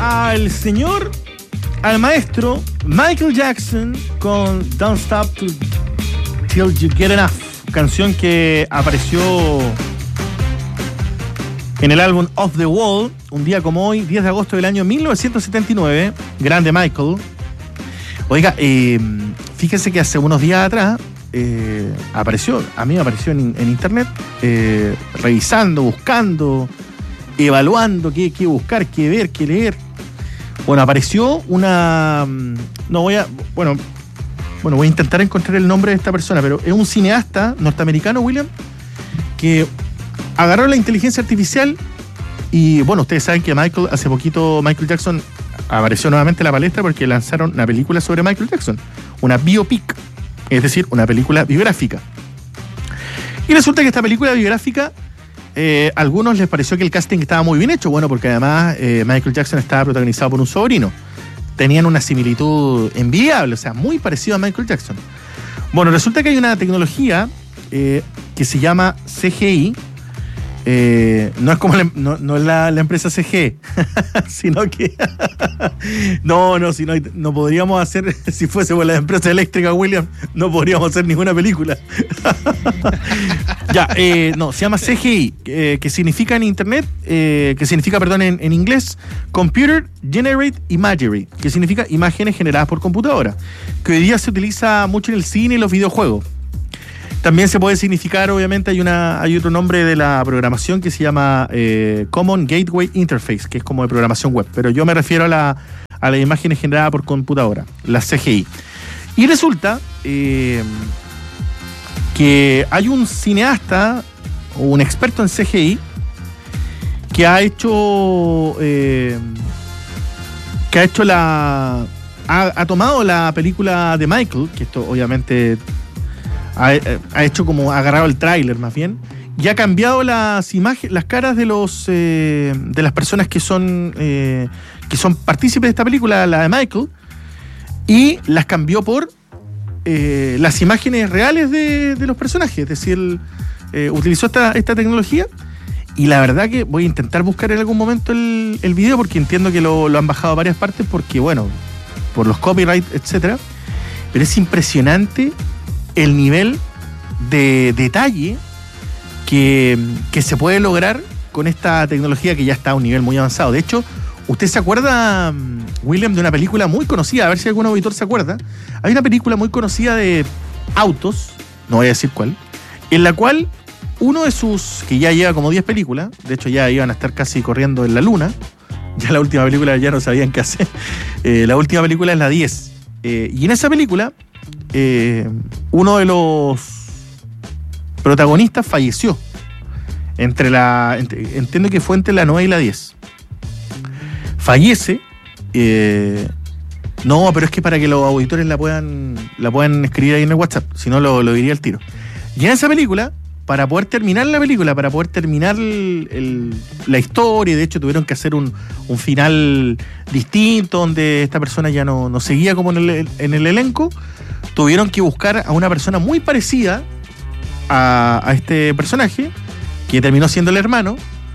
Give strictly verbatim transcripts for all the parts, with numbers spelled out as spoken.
al señor, al maestro Michael Jackson con Don't Stop to, Till You Get Enough, canción que apareció en el álbum Off the Wall, un día como hoy, diez de agosto del año mil novecientos setenta y nueve. Grande Michael. Oiga, eh, fíjense que hace unos días atrás eh, apareció, a mí me apareció en, en internet, eh, revisando, buscando, evaluando qué, qué buscar, qué ver, qué leer. Bueno, apareció una... No voy a... Bueno, bueno, voy a intentar encontrar el nombre de esta persona, pero es un cineasta norteamericano, William, que agarró la inteligencia artificial y, bueno, ustedes saben que Michael, hace poquito Michael Jackson apareció nuevamente en la palestra porque lanzaron una película sobre Michael Jackson, una biopic, es decir, una película biográfica. Y resulta que esta película biográfica, eh, a algunos les pareció que el casting estaba muy bien hecho, bueno, porque además eh, Michael Jackson estaba protagonizado por un sobrino. Tenían una similitud envidiable, o sea, muy parecido a Michael Jackson. Bueno, resulta que hay una tecnología eh, que se llama C G I. Eh, no es como la, no, no es la, la empresa C G, sino que no, no, si no, no podríamos hacer, si fuese por la empresa eléctrica, William, no podríamos hacer ninguna película. Ya, eh, no, se llama C G I, eh, que significa en internet, eh, que significa, perdón, en, en inglés, Computer Generate Imagery, que significa imágenes generadas por computadora, que hoy día se utiliza mucho en el cine y los videojuegos. También se puede significar, obviamente, hay una hay otro nombre de la programación que se llama eh, Common Gateway Interface, que es como de programación web, pero yo me refiero a la a las imágenes generadas por computadora, la C G I. Y resulta eh, que hay un cineasta o un experto en C G I que ha hecho eh, que ha hecho la ha, ha tomado la película de Michael, que esto obviamente Ha, ha hecho como, ha agarrado el tráiler más bien, y ha cambiado las imágenes, las caras de los eh, de las personas que son eh, que son partícipes de esta película, la de Michael, y las cambió por eh, las imágenes reales de, de los personajes. Es decir, eh, utilizó esta, esta tecnología, y la verdad que voy a intentar buscar en algún momento el, el video, porque entiendo que lo, lo han bajado a varias partes, porque bueno, por los copyright, etcétera, pero es impresionante el nivel de detalle que, que se puede lograr con esta tecnología que ya está a un nivel muy avanzado. De hecho, ¿usted se acuerda, William, de una película muy conocida? A ver si algún auditor se acuerda. Hay una película muy conocida de autos, no voy a decir cuál, en la cual uno de sus, que ya lleva como diez películas, de hecho ya iban a estar casi corriendo en la luna, ya la última película ya no sabían qué hacer, eh, la última película es la diez, eh, y en esa película Eh, uno de los protagonistas falleció entre la entre, entiendo que fue entre la nueve y la diez. Fallece eh, no, pero es que para que los auditores la puedan la puedan escribir ahí en el WhatsApp, si no lo, lo diría al tiro. Y en esa película, para poder terminar la película, para poder terminar el, el, la historia, de hecho tuvieron que hacer un, un final distinto, donde esta persona ya no, no seguía como en el, en el elenco. Tuvieron que buscar a una persona muy parecida a, a este personaje, que terminó siendo el hermano,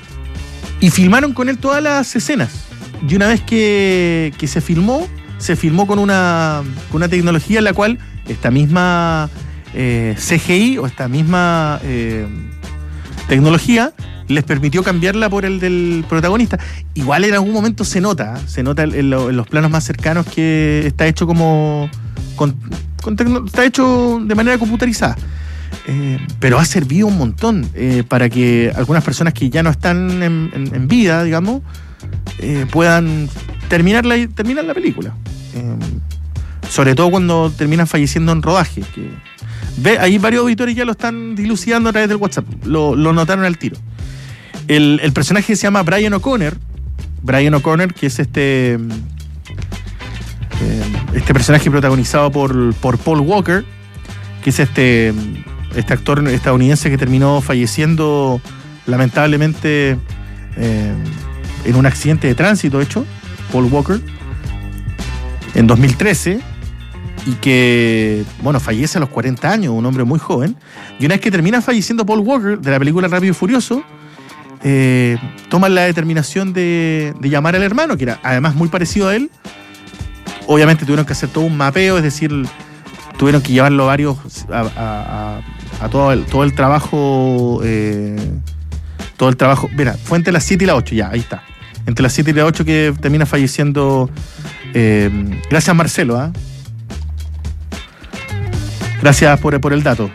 y filmaron con él todas las escenas. Y una vez que, que se filmó, se filmó con una, con una tecnología en la cual esta misma eh, C G I o esta misma eh, tecnología les permitió cambiarla por el del protagonista. Igual en algún momento se nota, ¿eh? se nota en, en, lo, en los planos más cercanos que está hecho como... Con, con tecno, está hecho de manera computarizada. Eh, pero ha servido un montón eh, para que algunas personas que ya no están en, en, en vida, digamos, eh, puedan terminar la, terminar la película. Eh, sobre todo cuando terminan falleciendo en rodaje. Que, ve, ahí varios auditores ya lo están dilucidando a través del WhatsApp. Lo, lo notaron al tiro. El, el personaje se llama Brian O'Connor. Brian O'Connor, que es este... este personaje protagonizado por, por Paul Walker, que es este, este actor estadounidense que terminó falleciendo lamentablemente eh, en un accidente de tránsito hecho, Paul Walker, en dos mil trece, y que, bueno, fallece a los cuarenta años, un hombre muy joven, y una vez que termina falleciendo Paul Walker de la película Rápido y Furioso, eh, toman la determinación de, de llamar al hermano, que era además muy parecido a él. Obviamente tuvieron que hacer todo un mapeo, es decir, tuvieron que llevarlo a varios, a, a, a, a todo, el, todo el trabajo, eh, todo el trabajo, mira, fue entre las siete y las ocho, ya, ahí está. Entre las siete y las ocho que termina falleciendo. Eh, gracias, Marcelo. ¿eh? Gracias por, por el dato.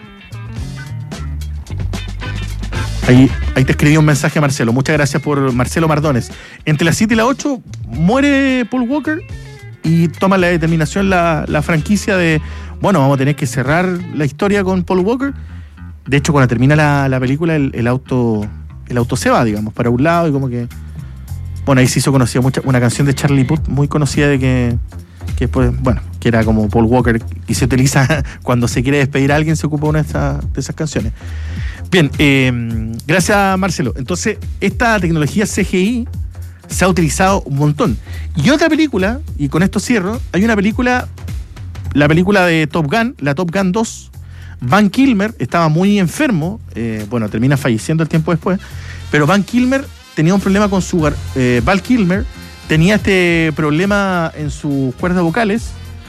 Ahí, ahí te escribí un mensaje, Marcelo. Muchas gracias por Marcelo Mardones. Entre las siete y las ocho muere Paul Walker y toma la determinación la, la franquicia de, bueno, vamos a tener que cerrar la historia con Paul Walker. De hecho, cuando termina la, la película, el, el auto el auto se va, digamos, para un lado y como que... Bueno, ahí se hizo conocida mucha, una canción de Charlie Puth, muy conocida de que, que pues, bueno, que era como Paul Walker, y se utiliza cuando se quiere despedir a alguien, se ocupa una de, esta, de esas canciones. Bien, eh, gracias, Marcelo. Entonces, esta tecnología C G I se ha utilizado un montón. Y otra película, y con esto cierro, hay una película, la película de Top Gun, la Top Gun dos. Val Kilmer estaba muy enfermo, eh, bueno, termina falleciendo el tiempo después, pero Val Kilmer tenía un problema con su... Eh, Val Kilmer tenía este problema en sus cuerdas vocales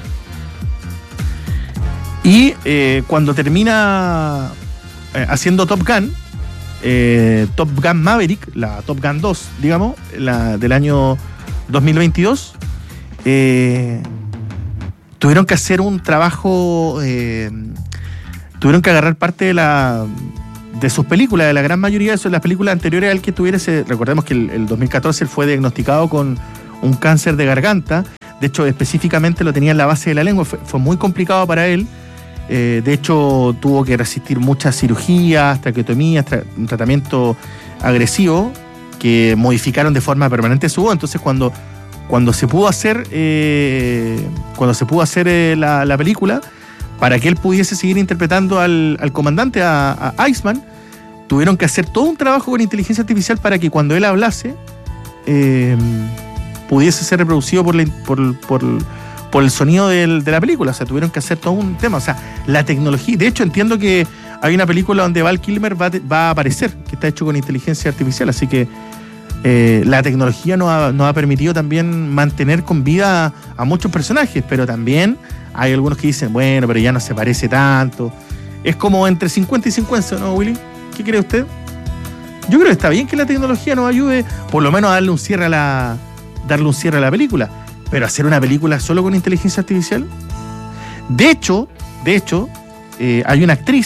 y eh, cuando termina eh, haciendo Top Gun, eh, Top Gun Maverick, la Top Gun dos, digamos, la del año dos mil veintidós, eh, tuvieron que hacer un trabajo, eh, tuvieron que agarrar parte de la... de sus películas, de la gran mayoría de las películas anteriores al que tuviera ese, recordemos que el, el dos mil catorce él fue diagnosticado con un cáncer de garganta, de hecho específicamente lo tenía en la base de la lengua, fue, fue muy complicado para él, eh, de hecho tuvo que resistir muchas cirugías, traqueotomías, tra- un tratamiento agresivo que modificaron de forma permanente su voz. Entonces cuando, cuando se pudo hacer eh, cuando se pudo hacer eh, la, la película, para que él pudiese seguir interpretando al, al comandante, a, a Iceman, tuvieron que hacer todo un trabajo con inteligencia artificial para que cuando él hablase eh, pudiese ser reproducido por, la, por, por, por el sonido del, de la película. O sea, tuvieron que hacer todo un tema. O sea, la tecnología... De hecho, entiendo que hay una película donde Val Kilmer va, va a aparecer, que está hecho con inteligencia artificial. Así que eh, la tecnología nos ha, nos ha permitido también mantener con vida a, a muchos personajes, pero también... Hay algunos que dicen, bueno, pero ya no se parece tanto. Es como entre cincuenta y cincuenta, ¿no, Willy? ¿Qué cree usted? Yo creo que está bien que la tecnología nos ayude, por lo menos a darle un cierre a la, darle un cierre a la película. Pero hacer una película solo con inteligencia artificial. De hecho, de hecho, eh, hay una actriz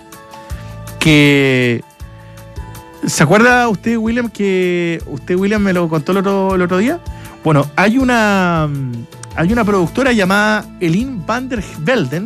que... ¿Se acuerda usted, William, que usted, William, me lo contó el otro, el otro día? Bueno, hay una... Hay una productora llamada Elin van der Velden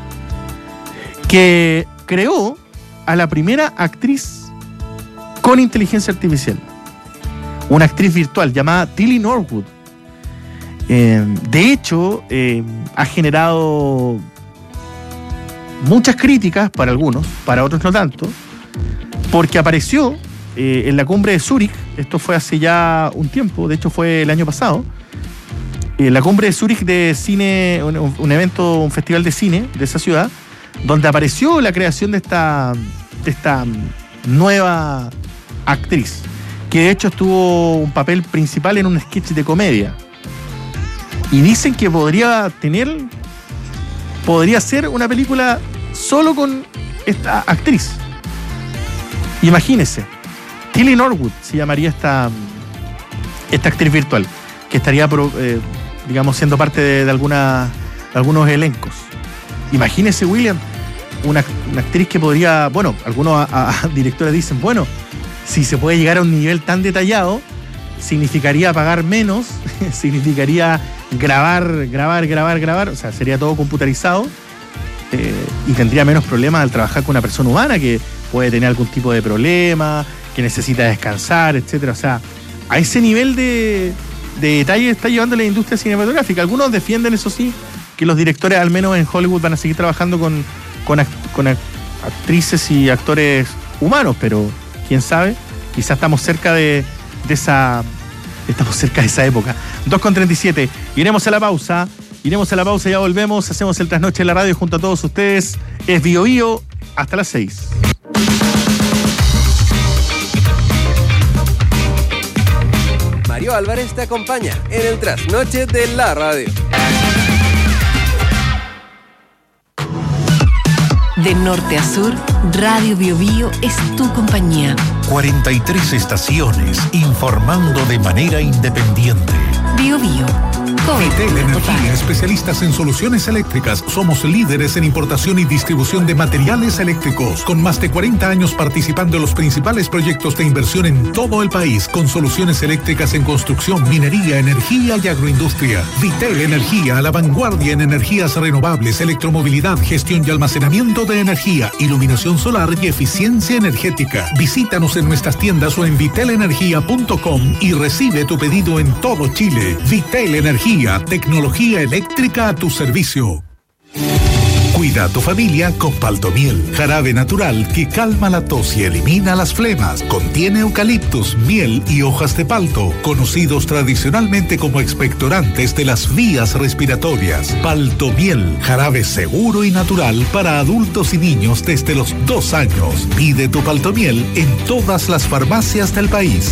que creó a la primera actriz con inteligencia artificial. Una actriz virtual llamada Tilly Norwood. Eh, de hecho, eh, ha generado muchas críticas para algunos, para otros no tanto, porque apareció eh, en la cumbre de Zúrich. Esto fue hace ya un tiempo, de hecho fue el año pasado. En la cumbre de Zúrich de cine, un, un evento, un festival de cine de esa ciudad, donde apareció la creación de esta, de esta nueva actriz, que de hecho tuvo un papel principal en un sketch de comedia. Y dicen que podría tener, podría ser una película solo con esta actriz. Imagínense, Tilly Norwood se llamaría esta, esta actriz virtual, que estaría... Eh, digamos, siendo parte de, de, alguna, de algunos elencos. Imagínese, William, una, una actriz que podría, bueno, algunos a, a directores dicen, bueno, si se puede llegar a un nivel tan detallado, significaría pagar menos, significaría grabar, grabar, grabar, grabar, o sea, sería todo computarizado eh, y tendría menos problemas al trabajar con una persona humana que puede tener algún tipo de problema, que necesita descansar, etcétera. O sea, a ese nivel de... de detalle está llevando la industria cinematográfica. Algunos defienden, eso sí, que los directores, al menos en Hollywood, van a seguir trabajando con, con, act- con act- actrices y actores humanos, pero quién sabe, quizás estamos cerca de, de esa estamos cerca de esa época. dos con treinta y siete, iremos a la pausa, iremos a la pausa, ya volvemos, hacemos el trasnoche en la radio junto a todos ustedes. Es Bio Bio, hasta las seis. Mario Álvarez te acompaña en el trasnoche de la radio. De norte a sur, Radio Bio Bio es tu compañía. cuarenta y tres estaciones informando de manera independiente. Bio Bio. Vitel Energía, especialistas en soluciones eléctricas. Somos líderes en importación y distribución de materiales eléctricos, con más de cuarenta años participando en los principales proyectos de inversión en todo el país, con soluciones eléctricas en construcción, minería, energía y agroindustria. Vitel Energía, a la vanguardia en energías renovables, electromovilidad, gestión y almacenamiento de energía, iluminación solar y eficiencia energética. Visítanos en nuestras tiendas o en vitel energía punto com y recibe tu pedido en todo Chile. Vitel Energía, tecnología eléctrica a tu servicio. Cuida a tu familia con Paltomiel, jarabe natural que calma la tos y elimina las flemas. Contiene eucaliptus, miel y hojas de palto, conocidos tradicionalmente como expectorantes de las vías respiratorias. Paltomiel, jarabe seguro y natural para adultos y niños desde los dos años. Pide tu Paltomiel en todas las farmacias del país.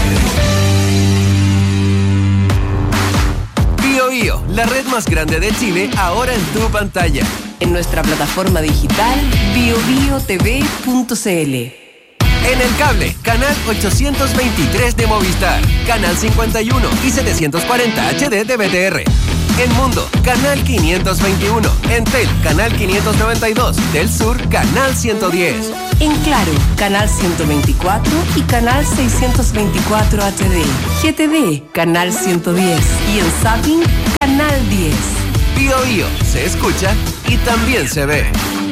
Bio Bio, la red más grande de Chile, ahora en tu pantalla. En nuestra plataforma digital bio bio t v punto c l. En el cable, canal ochocientos veintitrés de Movistar, canal cincuenta y uno y setecientos cuarenta H D de B T R. En Mundo, canal quinientos veintiuno. En Tel, canal quinientos noventa y dos. Del Sur, canal ciento diez. En Claro, canal ciento veinticuatro y canal seiscientos veinticuatro H D. G T V, canal ciento diez. Y en Zapping, canal diez. Bio Bio, se escucha y también se ve.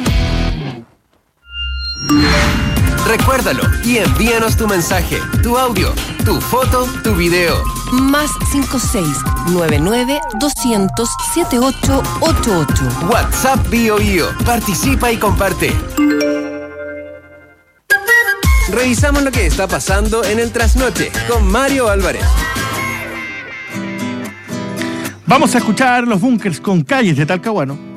Recuérdalo y envíanos tu mensaje, tu audio, tu foto, tu video. Más cinco seis nueve nueve doscientos setenta y ocho ochenta y ocho. WhatsApp Bio Bio. Participa y comparte. Revisamos lo que está pasando en el trasnoche con Mario Álvarez. Vamos a escuchar Los Bunkers con Calles de Talcahuano.